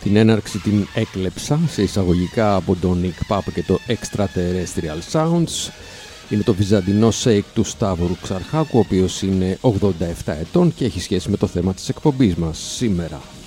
Την έναρξη την έκλεψα σε εισαγωγικά από τον Nick Pap και το Extraterrestrial Sounds. Είναι το βυζαντινό shake του Σταύρου Ξαρχάκου, ο οποίος είναι 87 ετών και έχει σχέση με το θέμα της εκπομπής μας σήμερα.